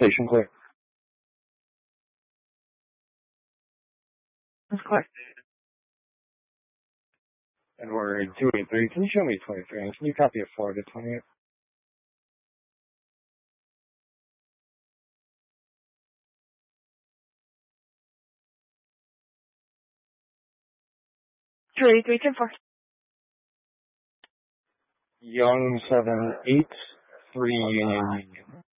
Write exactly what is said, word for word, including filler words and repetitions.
Station clear. That's clear. Edward two eight three, can you show me twenty-three? And can you copy a Florida twenty-eight? Three, three, ten, four. Young seven eight three Union Union.